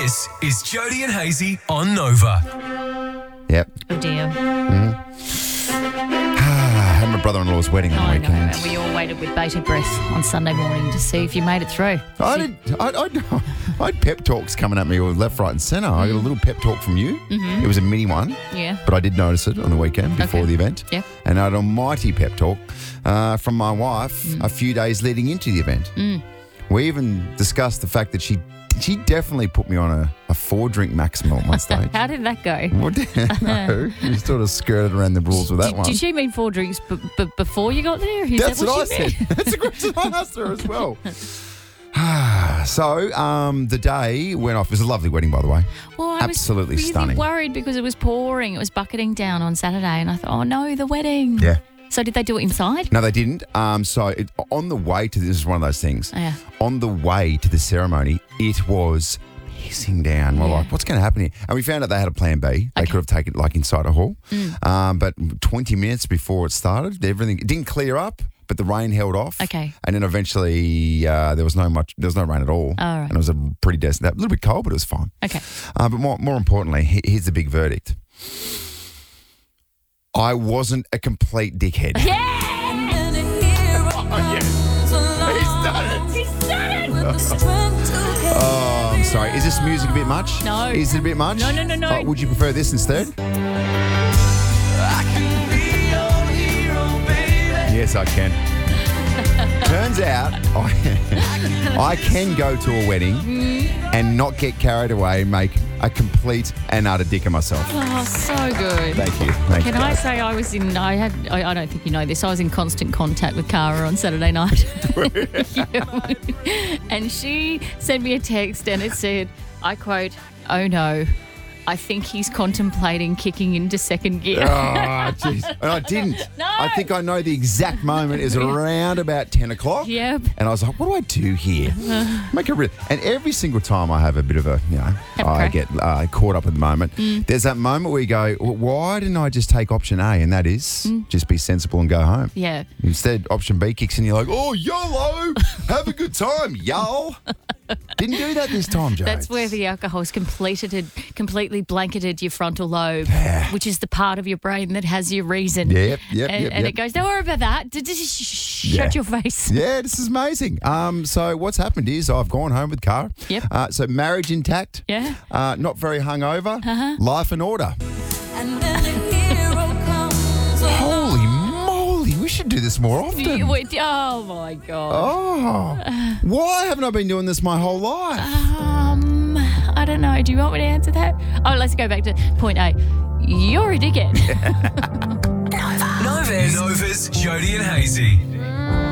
This is Jody and Hazy on Nova. Yep. Oh dear. I had my brother-in-law's wedding on the I know. weekend. And we all waited with bated breath on Sunday morning to see if you made it through. I had pep talks coming at me left, right and centre. I got a little pep talk from you. Mm-hmm. It was a mini one. Yeah. But I did notice it on the weekend before the event. Yeah. And I had an almighty pep talk from my wife a few days leading into the event. We even discussed the fact that she definitely put me on a 4-drink maximum at one stage. How did that go? Well, no, you sort of skirted around the rules with that one. Did she mean 4 drinks before you got there? Is That's that what I she said. That's a question I asked her as well. So, the day went off. It was a lovely wedding, by the way. Well, I Absolutely was really stunning. worried because it was pouring. It was bucketing down on Saturday, and I thought, oh no, the wedding. Yeah. So did they do it inside? No, they didn't. On the way to this is one of those things. Yeah. On the way to the ceremony, it was pissing down. We're like, what's going to happen here? And we found out they had a plan B. They could have taken it like inside a hall. But 20 minutes before it started, it didn't clear up, but the rain held off. Okay. And then eventually there was no rain at all. All right. And it was a pretty decent, a little bit cold, but it was fine. Okay. But more importantly, here's the big verdict. I wasn't a complete dickhead. Yeah! Oh, yes. He's done it. Oh, I'm sorry. Is this music a bit much? No. Is it a bit much? No. Would you prefer this instead? Yes, I can. Turns out I can go to a wedding and not get carried away and make a complete and utter dick of myself. Oh, so good. Thank you. Can I say I don't think you know this, I was in constant contact with Cara on Saturday night. And she sent me a text and it said, I quote, "Oh no, I think he's contemplating kicking into second gear." Oh, jeez. And I didn't. No. I think I know the exact moment is around about 10 o'clock. Yep. And I was like, what do I do here? And every single time I have a bit of a, I get caught up at the moment, there's that moment where you go, well, why didn't I just take option A? And that is just be sensible and go home. Yeah. Instead, option B kicks in, you're like, oh, YOLO, have a good time, y'all. Didn't do that this time, Joe. That's where the alcohol's completely blanketed your frontal lobe, which is the part of your brain that has your reason. Yep. And it goes, don't worry about that. Just shut your face. Yeah, this is amazing. So what's happened is I've gone home with Cara. Yep. So marriage intact. Yeah. Not very hungover. Life in order. And then a hero comes Holy moly, we should do this more often. Oh, my God. Oh, why haven't I been doing this my whole life? I don't know. Do you want me to answer that? Oh, let's go back to point A. You're a dickhead. Nova's Jody and Hazy.